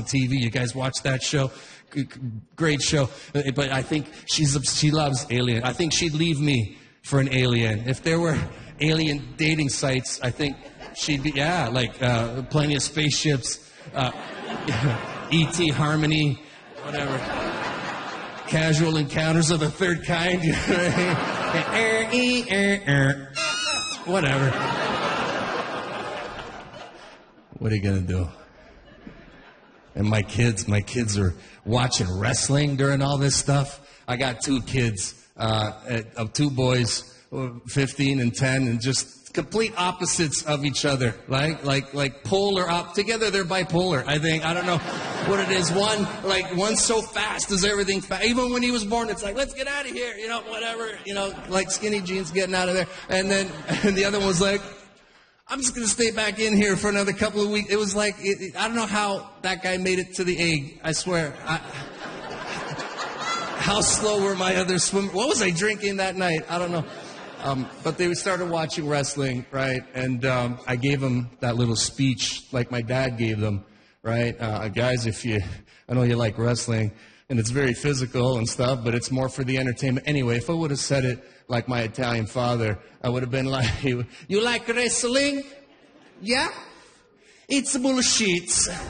on TV. You guys watch that show? Great show. But I think she loves Alien. I think she'd leave me for an alien. If there were alien dating sites, I think she'd be, like Plenty of Spaceships, E.T. Harmony, whatever. Casual Encounters of the Third Kind. Whatever. What are you going to do? And my kids are watching wrestling during all this stuff. I got 2 kids, 2 boys, 15 and 10, and just complete opposites of each other. Like polar up. Together they're bipolar, I think. I don't know what it is. One's so fast, does everything fast. Even when he was born, it's like, let's get out of here, whatever, like skinny jeans getting out of there. And then the other one was like, I'm just going to stay back in here for another couple of weeks. It was like, I don't know how that guy made it to the egg. I swear. How slow were my other swimmers? What was I drinking that night? I don't know. But they started watching wrestling, right? And I gave them that little speech like my dad gave them, right? Guys, I know you like wrestling, and it's very physical and stuff, but it's more for the entertainment. Anyway, if I would have said it like my Italian father, I would have been like, you like wrestling? Yeah? It's bullshit.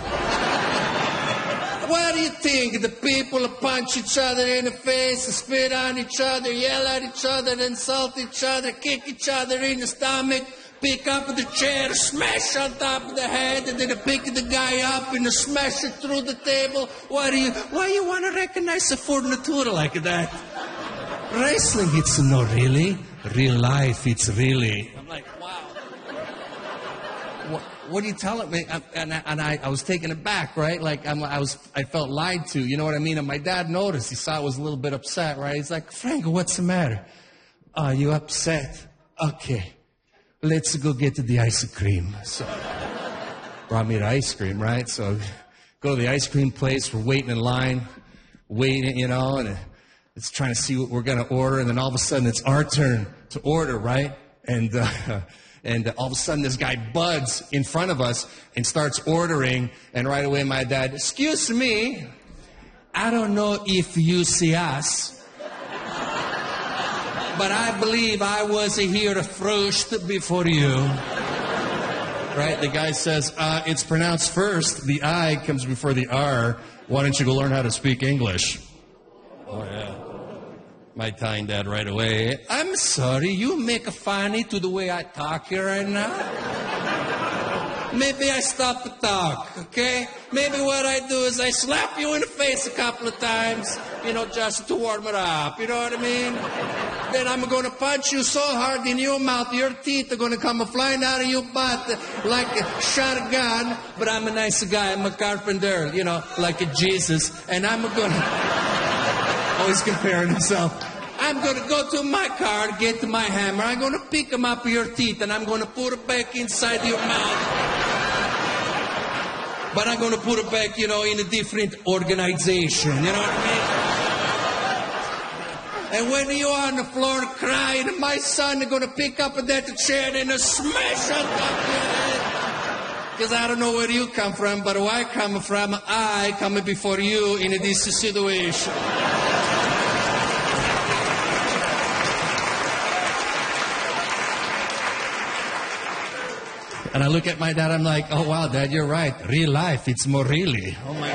What do you think? The people punch each other in the face, spit on each other, yell at each other, insult each other, kick each other in the stomach, pick up the chair, smash on top of the head, and then pick the guy up and smash it through the table. Why you want to recognize a fornatura like that? Wrestling, it's not really. Real life, it's really. I'm like, wow. What are you telling me? And I was taken aback, right? Like I felt lied to. You know what I mean? And my dad noticed. He saw I was a little bit upset, right? He's like, Franco, what's the matter? Are you upset? Okay, let's go get the ice cream. So brought me the ice cream, right? So go to the ice cream place. We're waiting in line, and it's trying to see what we're going to order. And then all of a sudden, it's our turn to order, right? And all of a sudden, this guy buds in front of us and starts ordering. And right away, my dad, excuse me, I don't know if you see us, but I believe I was here first before you. Right? The guy says, it's pronounced first. The I comes before the R. Why don't you go learn how to speak English? Oh, yeah. My Italian dad right away. I'm sorry, you make funny to the way I talk here right now? Maybe I stop to talk, okay? Maybe what I do is I slap you in the face a couple of times, just to warm it up, you know what I mean? Then I'm going to punch you so hard in your mouth, your teeth are going to come flying out of your butt like a shotgun. But I'm a nice guy, I'm a carpenter, like a Jesus. And I'm going to... Always comparing himself. I'm going to go to my car, get my hammer. I'm going to pick them up your teeth, and I'm going to put it back inside your mouth. But I'm going to put it back, in a different organization. You know what I mean? And when you're on the floor crying, my son is going to pick up that chair and smash on top of your head. Because I don't know where you come from, but where I come from, I come before you in this situation. And I look at my dad, I'm like, oh, wow, Dad, you're right. Real life, it's more really. Oh, my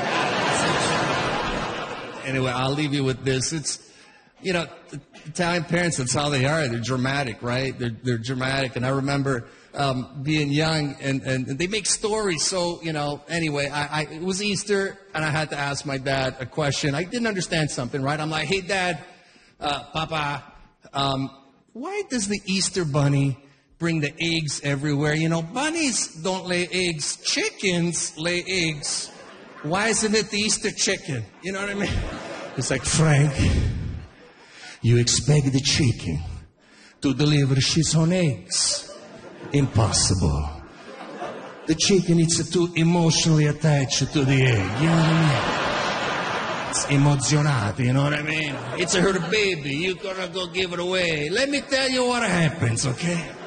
God. Anyway, I'll leave you with this. It's, Italian parents, that's how they are. They're dramatic, right? They're dramatic. And I remember being young, and they make stories. So, anyway, it was Easter, and I had to ask my dad a question. I didn't understand something, right? I'm like, hey, Dad, Papa, why does the Easter bunny bring the eggs everywhere? Bunnies don't lay eggs. Chickens lay eggs. Why isn't it the Easter chicken? You know what I mean? It's like, Frank, you expect the chicken to deliver his own eggs. Impossible. The chicken is too emotionally attached to the egg. You know what I mean? It's emozionato, you know what I mean? It's her baby. You're gonna go give it away. Let me tell you what happens, okay?